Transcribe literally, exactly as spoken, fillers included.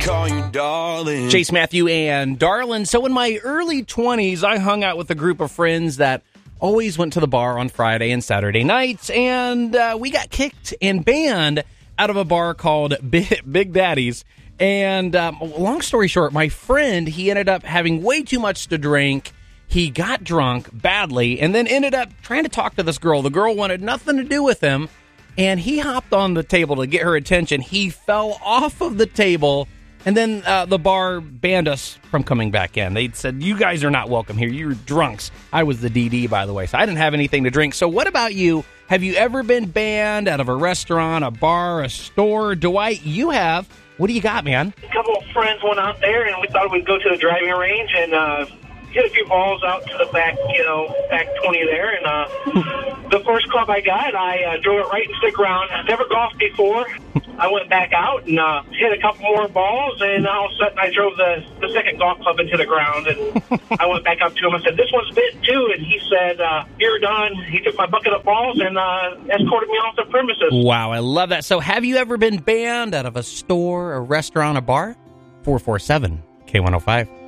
call you darling. Chase Matthew and Darlin. So in my early twenties, I hung out with a group of friends that always went to the bar on Friday and Saturday nights, and uh, we got kicked and banned out of a bar called Big, Big Daddy's. And um, long story short, my friend, he ended up having way too much to drink. He got drunk badly and then ended up trying to talk to this girl. The girl wanted nothing to do with him, and he hopped on the table to get her attention. He fell off of the table, and then uh, the bar banned us from coming back in. They said, you guys are not welcome here. You're drunks. I was the D D, by the way, so I didn't have anything to drink. So what about you? Have you ever been banned out of a restaurant, a bar, a store? Dwight, you have. What do you got, man? A couple of friends went out there, and we thought we'd go to the driving range and uh, hit a few balls out to the back, you know, back twenty there. And uh, the first club I got, I uh, drove it right into the ground. I've never golfed before. I went back out and uh, hit a couple more balls, and all of a sudden I drove the, the second golf club into the ground. And I went back up to him and said, this one's bit too. And he said, uh, you're done. He took my bucket of balls and uh, escorted me off the premises. Wow, I love that. So have you ever been banned out of a store, a restaurant, a bar? four four seven K one oh five.